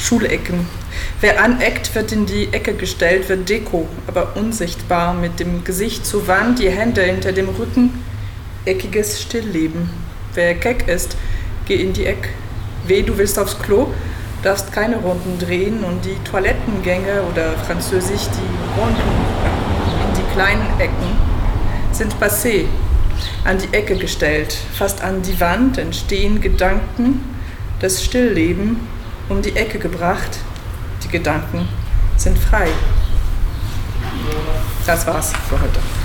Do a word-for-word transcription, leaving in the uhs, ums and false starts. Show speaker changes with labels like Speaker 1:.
Speaker 1: Schulecken. Wer aneckt, wird in die Ecke gestellt, wird Deko, aber unsichtbar, mit dem Gesicht zur Wand, die Hände hinter dem Rücken. Eckiges Stillleben. Wer keck ist, geh in die Eck. Weh, du willst aufs Klo, darfst keine Runden drehen und die Toilettengänge oder französisch die Runden in die kleinen Ecken sind passé, an die Ecke gestellt. Fast an die Wand entstehen Gedanken, das Stillleben um die Ecke gebracht. Die Gedanken sind frei. Das war's für heute.